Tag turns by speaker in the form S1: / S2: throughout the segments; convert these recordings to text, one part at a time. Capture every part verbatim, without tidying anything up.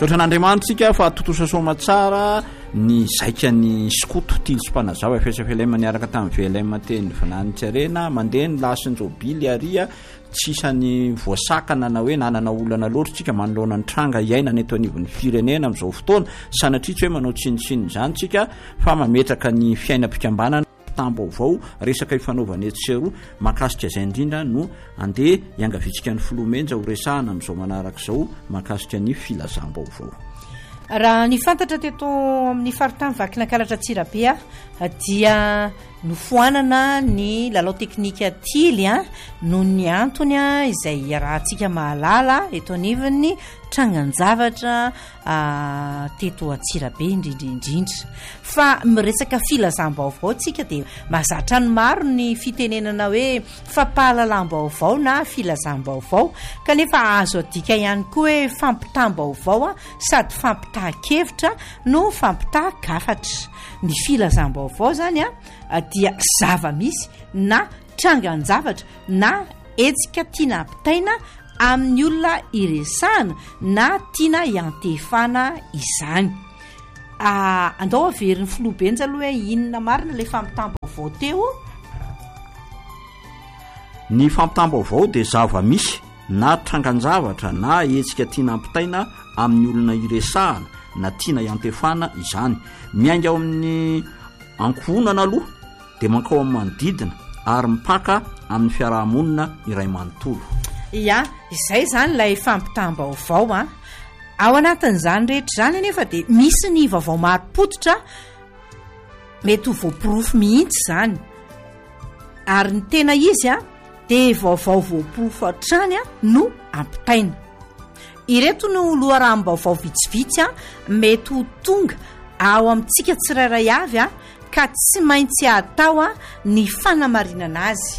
S1: Andriamanitsika fa totosasoama tsara ny zaika ny skoto tily sy mpanazava fesafelema niaraka tamin'ny velema teny vinanitsarena mandeha ny lasinjobily aria tsisany voasakana na hoe nanana olana loatra tsika manoloana ny tranga iainana eto anivon'ny firenena amin'izao fotoana sanatria tsy hoe manao tsinitsiny zany tsika fa mametraka ny fiainam-pikambanana tambaovao resaka ifanaovana etseroa makasika izay indrindra no andeha iangavitsika ny filomenja ho resahana amin'izao manaraka izao makasika ny filazam-baovao.
S2: Raha ny fantatra teto amin'ny faritany vakina kalatra Tsirabea dia nofoanana ny lalao teknika tily a no ny antony a izay rahantsika mahalala eto anivon'ny tranganjavatra teto Tsirabea indrindrindrindra fa miresaka filazam-baovao tsika dia mahazatra ny maro ny fitenenana hoe fampahalalam-baovao na filazam-baovao kanefa azo adika ihany koa hoe fampitam-baovao a sady fampitahan-kevitra no fampitahan-kafatra. Ny filazam-baovao zany a dia zava-misy na trangan-javatra na etsika tiana ampitaina amin'ny olona iresahana na tiana iantefana izany. Andao averin'ny filobenja aloha hoe inona marina le fampitam-baovao teo.
S1: Ny fampitam-baovao dia zava-misy na trangan-javatra na etsika tiana ampitaina amin'ny olona iresahana na tiana iantefana izany. Miainga ao amin'ny ankohonana aloha dia mankao amin'ny manodidina ary mipaka amin'ny fiarahamonina iray manontolo.
S2: Ya, izay zany ilay fampitam-baovao a. Ao anatin'izany rehetra zany anefa dia misy ny vaovao maro-potitra mety ho voapirofo mihitsy zany. Ary ny tena izy a dia vaovao voapirofo hatrany a no ampitaina. Ireto no loharanom-baovao vitsivitsy a mety ho tonga ao amintsika tsirairay avy a ka tsy maintsy atao a ny fanamarinana azy.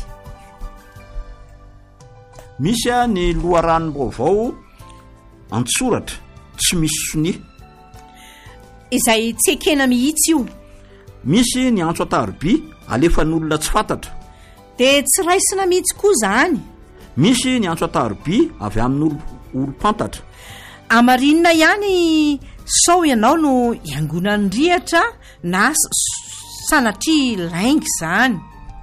S1: Misy a ny loharanom-baovao antsoratra tsy misy soni
S2: izay tsy ekena mihitsy io.
S1: Misy ny antso ataroby alefan'olona tsy fantatra
S2: dia tsy raisina mihitsy koa zany.
S1: Misy ny antso ataroby avy amin'ny olo-pantatra.
S2: Amarinina ihany sao ianao no iangonany rihatra na sanatria laingy zany.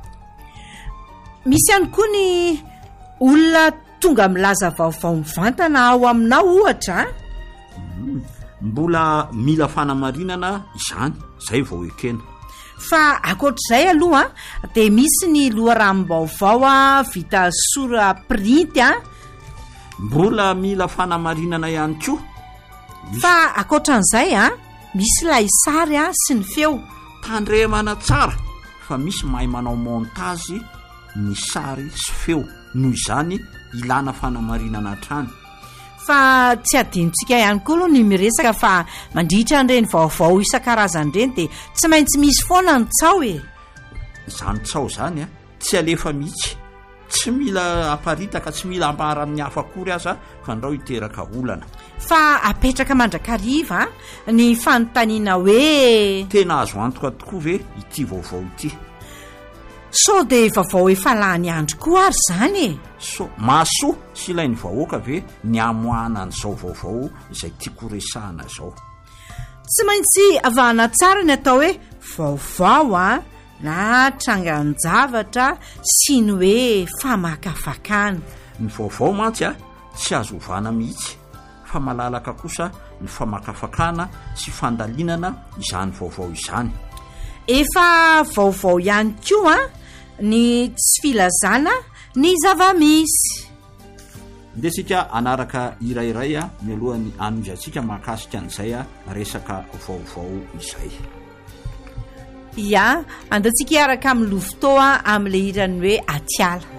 S2: Misy ihany koa ny olona tonga milaza vaovao mivantana ao aminao ohatra.
S1: Mbola mila fanamarinana izany, zay vao ekena.
S2: Fa akoatr'izay aloha dia misy ny loharanom-baovao vita sora printy a.
S1: Mbola mila fanamarinana ihany koa.
S2: Fa akoatran'izay a misy ilay sary a sy ny feo.
S1: Tandremana tsara fa misy mahay manao montazy ny sary sy feo noho izany ilana fanamarinana hatrany.
S2: Fa tsy adinontsika ihany koa aloha ny miresaka fa mandritra an'ireny vaovao isan-karazany ireny dia tsy maintsy misy foana ny tsao e.
S1: Zany tsao zany a tsy alefa mihitsy, tsy mila aparitaka, tsy mila ambara amin'ny hafa akory aza fa ndrao hiteraka olana.
S2: Fa apetraka mandrakariva ny fanontaniana hoe
S1: tena azo antoka tokoa ve ity vaovao ity.
S2: So dia vaovao efa lany andro koa ary zany e.
S1: So mahasoa sy ilain'ny vahoaka ve ny amoahana an'izao vaovao izay tiako resahana zao.
S2: Tsy maintsy avahana tsara ny atao hoe vaovao a na trangan-javatra sy ny hoe famakafakana.
S1: Ny vaovao mantsy a tsy azo ovana mihitsy fa malalaka kosa ny famakafakana sy fandalinana izany vaovao izany.
S2: Efa vaovao ihany koa ny tsy filazana ny zava-misy.
S1: Ndesika anaraka irairay a mialohan'ny anonjatsika mahakasika an'izay a resaka vaovao izay.
S2: Ya, andatsika araka amin'ny lofotoa amin'ilay irany hoe atiala.